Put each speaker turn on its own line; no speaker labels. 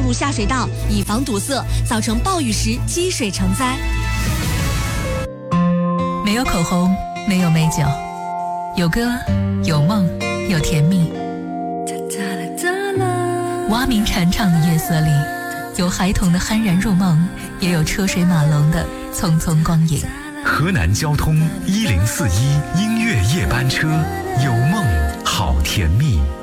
入下水道，以防堵塞，造成暴雨时积水成灾。
没有口红，没有美酒，有歌，有梦，有甜蜜。蛙鸣蝉唱的夜色里，有孩童的酣然入梦，也有车水马龙的匆匆光影。
河南交通1041音乐夜班车，有梦好甜蜜。